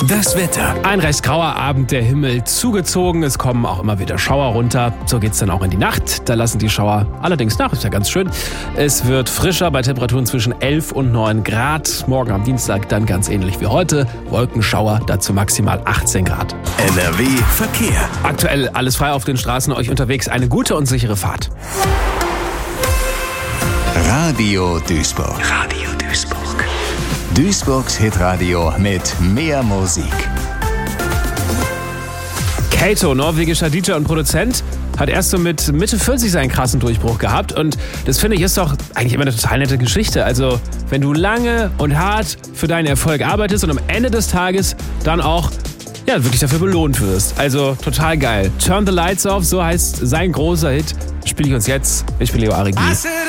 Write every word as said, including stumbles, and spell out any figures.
Das Wetter. Ein recht grauer Abend, der Himmel zugezogen. Es kommen auch immer wieder Schauer runter. So geht's dann auch in die Nacht. Da lassen die Schauer allerdings nach. Ist ja ganz schön. Es wird frischer bei Temperaturen zwischen elf und neun Grad. Morgen am Dienstag dann ganz ähnlich wie heute. Wolkenschauer, dazu maximal achtzehn Grad. N R W Verkehr. Aktuell alles frei auf den Straßen. Euch unterwegs eine gute und sichere Fahrt. Radio Duisburg. Radio Duisburg. Duisburgs Hitradio mit mehr Musik. Kato, norwegischer D J und Produzent, hat erst so mit Mitte vierzig seinen krassen Durchbruch gehabt. Und das finde ich ist doch eigentlich immer eine total nette Geschichte. Also wenn du lange und hart für deinen Erfolg arbeitest und am Ende des Tages dann auch ja, wirklich dafür belohnt wirst. Also total geil. Turn the Lights Off, so heißt sein großer Hit. Spiele ich uns jetzt. Ich bin Leo Arigi.